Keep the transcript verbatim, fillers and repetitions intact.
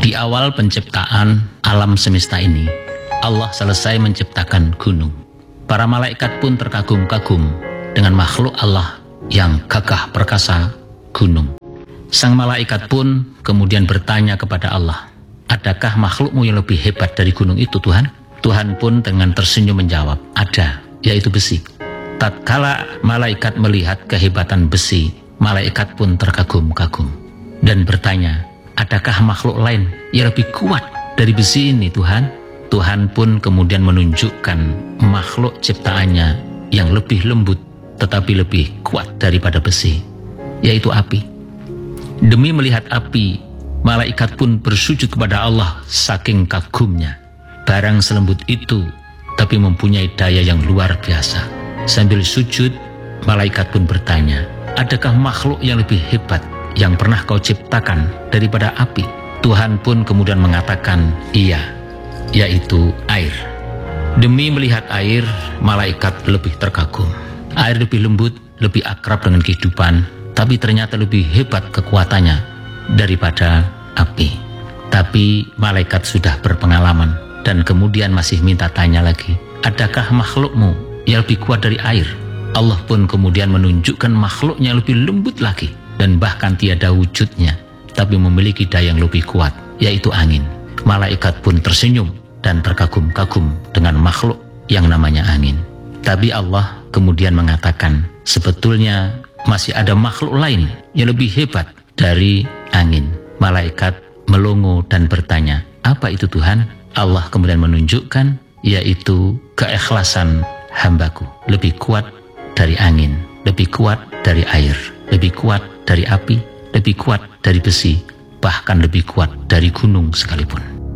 Di awal penciptaan alam semesta ini, Allah selesai menciptakan gunung. Para malaikat pun terkagum-kagum dengan makhluk Allah yang gagah perkasa, gunung. Sang malaikat pun kemudian bertanya kepada Allah, adakah makhlukmu yang lebih hebat dari gunung itu, Tuhan? Tuhan pun dengan tersenyum menjawab, ada, yaitu besi. Tatkala malaikat melihat kehebatan besi, malaikat pun terkagum-kagum dan bertanya, adakah makhluk lain yang lebih kuat dari besi ini, Tuhan? Tuhan pun kemudian menunjukkan makhluk ciptaannya yang lebih lembut tetapi lebih kuat daripada besi, yaitu api. Demi melihat api, malaikat pun bersujud kepada Allah saking kagumnya. Barang selembut itu tapi mempunyai daya yang luar biasa. Sambil sujud, malaikat pun bertanya, adakah makhluk yang lebih hebat yang pernah kau ciptakan daripada api? Tuhan pun kemudian mengatakan, iya, yaitu air. Demi melihat air, malaikat lebih terkagum. Air lebih lembut, lebih akrab dengan kehidupan, tapi ternyata lebih hebat kekuatannya daripada api. Tapi malaikat sudah berpengalaman dan kemudian masih minta tanya lagi, adakah makhlukmu yang lebih kuat dari air? Allah pun kemudian menunjukkan makhluknya lebih lembut lagi dan bahkan tiada wujudnya, tapi memiliki daya yang lebih kuat, yaitu angin. Malaikat pun tersenyum dan terkagum-kagum dengan makhluk yang namanya angin. Tapi Allah kemudian mengatakan, sebetulnya masih ada makhluk lain yang lebih hebat dari angin. Malaikat melongo dan bertanya, apa itu Tuhan? Allah kemudian menunjukkan, yaitu keikhlasan hambaku. Lebih kuat dari angin, lebih kuat dari air, lebih kuat dari api, lebih kuat dari besi, bahkan lebih kuat dari gunung sekalipun.